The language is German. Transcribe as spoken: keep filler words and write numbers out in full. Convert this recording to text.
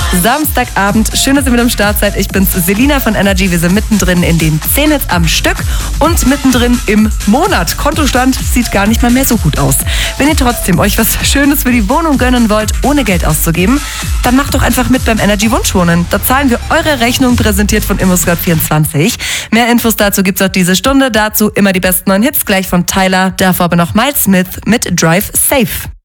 Samstagabend. Schön, dass ihr mit am Start seid. Ich bin's, Selina von Energy. Wir sind mittendrin in den zehn Hits am Stück und mittendrin im Monat. Kontostand sieht gar nicht mal mehr so gut aus. Wenn ihr trotzdem euch was Schönes für die Wohnung gönnen wollt, ohne Geld auszugeben, dann macht doch einfach mit beim Energy Wunschwohnen. Da zahlen wir eure Rechnung, präsentiert von ImmoScout vierundzwanzig. Mehr Infos dazu gibt's auch diese Stunde. Dazu immer die besten neuen Hits, gleich von Tyler. Davor aber noch Miles Smith mit Drive Safe.